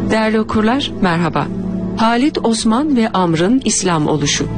Değerli okurlar, merhaba. Halit, Osman ve Amr'ın İslam oluşu.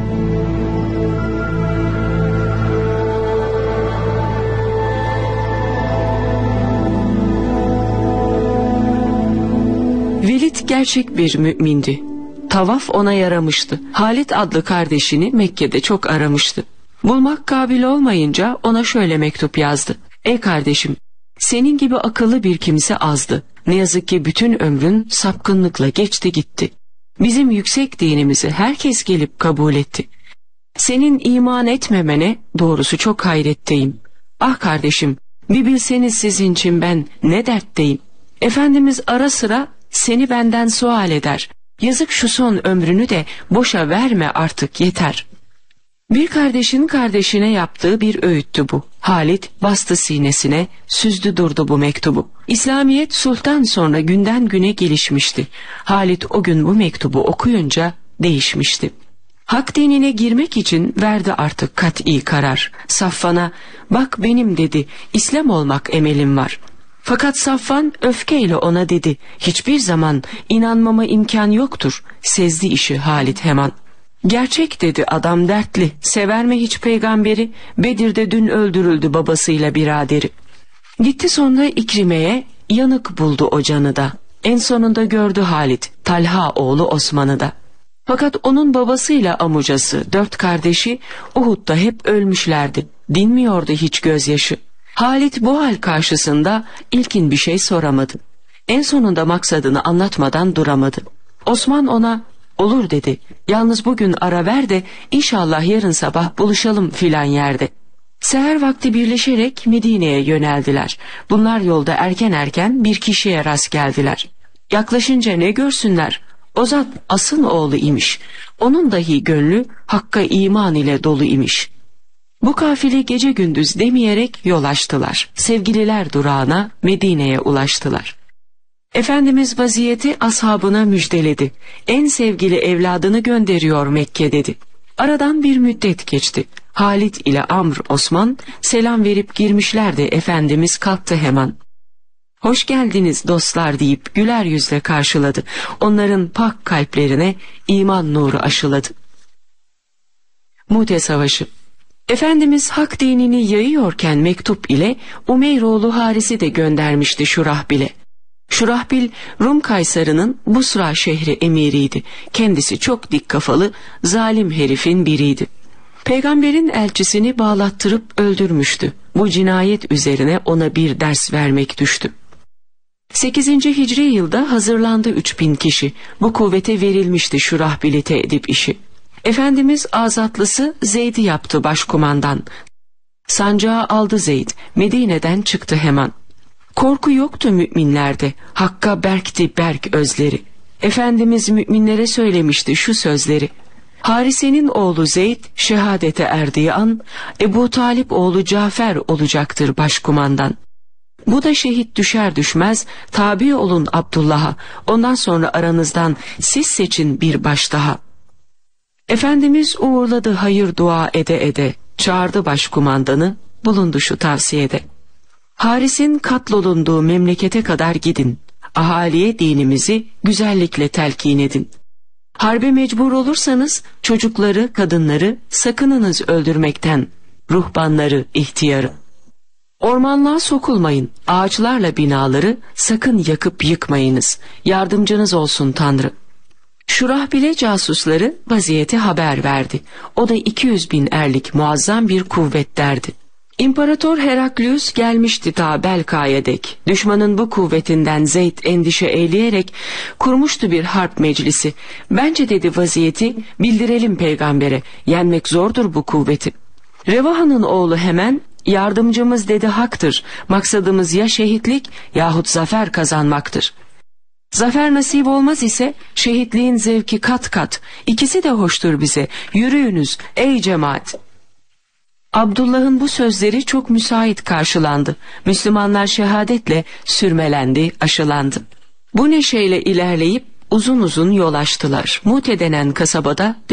Velid gerçek bir mümindi. Tavaf ona yaramıştı. Halit adlı kardeşini Mekke'de çok aramıştı. Bulmak kabil olmayınca ona şöyle mektup yazdı. Ey kardeşim, senin gibi akıllı bir kimse azdı. Ne yazık ki bütün ömrün sapkınlıkla geçti gitti. Bizim yüksek dinimizi herkes gelip kabul etti. Senin iman etmemene doğrusu çok hayretteyim. Ah kardeşim, bir bilseniz sizin için ben ne dertteyim. Efendimiz ara sıra seni benden sual eder. Yazık şu son ömrünü de boşa verme artık, yeter. Bir kardeşin kardeşine yaptığı bir öğüttü bu. Halit bastı sinesine, süzdü durdu bu mektubu. İslamiyet sultan sonra günden güne gelişmişti. Halit o gün bu mektubu okuyunca değişmişti. Hak dinine girmek için verdi artık kat'i karar. Safvan'a bak benim dedi, İslam olmak emelim var. Fakat Safvan öfkeyle ona dedi, hiçbir zaman inanmama imkan yoktur. Sezdi işi Halit hemen. Gerçek dedi adam dertli, sever mi hiç peygamberi? Bedir'de dün öldürüldü babasıyla biraderi. Gitti sonra İkrime'ye, yanık buldu o canı da. En sonunda gördü Halit, Talha oğlu Osman'ı da. Fakat onun babasıyla amucası, 4 kardeşi Uhud'da hep ölmüşlerdi. Dinmiyordu hiç gözyaşı. Halit bu hal karşısında ilkin bir şey soramadı. En sonunda maksadını anlatmadan duramadı. Osman ona olur dedi, yalnız bugün ara ver de inşallah yarın sabah buluşalım filan yerde. Seher vakti birleşerek Medine'ye yöneldiler. Bunlar yolda erken bir kişiye rast geldiler. Yaklaşınca ne görsünler? O zat asıl oğlu imiş. Onun dahi gönlü hakka iman ile dolu imiş. Bu kafile gece gündüz demeyerek yol açtılar. Sevgililer durağına Medine'ye ulaştılar. Efendimiz vaziyeti ashabına müjdeledi. En sevgili evladını gönderiyor Mekke dedi. Aradan bir müddet geçti. Halit ile Amr, Osman selam verip girmişlerdi. Efendimiz kalktı hemen. Hoş geldiniz dostlar deyip güler yüzle karşıladı. Onların pak kalplerine iman nuru aşıladı. Mute Savaşı. Efendimiz hak dinini yayıyorken mektup ile Umeyroğlu Haris'i de göndermişti Şurahbil'e. Şurahbil, Rum Kaysarı'nın Busra şehri emiriydi. Kendisi çok dik kafalı, zalim herifin biriydi. Peygamberin elçisini bağlattırıp öldürmüştü. Bu cinayet üzerine ona bir ders vermek düştü. 8. Hicri yılda hazırlandı 3000 kişi. Bu kuvvete verilmişti Şurahbil'i teedip işi. Efendimiz azatlısı Zeyd'i yaptı başkumandan. Sancağı aldı Zeyd, Medine'den çıktı hemen. Korku yoktu müminlerde, Hakk'a berkti berk özleri. Efendimiz müminlere söylemişti şu sözleri. Harise'nin oğlu Zeyd şehadete erdiği an, Ebu Talip oğlu Cafer olacaktır başkumandan. Bu da şehit düşer düşmez, tabi olun Abdullah'a, ondan sonra aranızdan siz seçin bir baş daha. Efendimiz uğurladı hayır dua ede ede, çağırdı başkumandanı, bulundu şu tavsiyede. Haris'in katlolunduğu memlekete kadar gidin. Ahaliye dinimizi güzellikle telkin edin. Harbe mecbur olursanız çocukları, kadınları sakınınız öldürmekten, ruhbanları, ihtiyarı. Ormanlığa sokulmayın, ağaçlarla binaları sakın yakıp yıkmayınız. Yardımcınız olsun Tanrı. Şurahbil'e casusları vaziyeti haber verdi. O da 200.000 erlik muazzam bir kuvvet derdi. İmparator Heraklius gelmişti ta Belka'ya dek. Düşmanın bu kuvvetinden Zeyd endişe eyleyerek kurmuştu bir harp meclisi. Bence dedi vaziyeti bildirelim peygambere. Yenmek zordur bu kuvveti. Revaha'nın oğlu hemen yardımcımız dedi haktır. Maksadımız ya şehitlik yahut zafer kazanmaktır. Zafer nasip olmaz ise şehitliğin zevki kat kat. İkisi de hoştur bize. Yürüyünüz ey cemaat. Abdullah'ın bu sözleri çok müsait karşılandı. Müslümanlar şehadetle sürmelendi, aşılandı. Bu neşeyle ilerleyip uzun uzun yol açtılar. Mute denen kasabada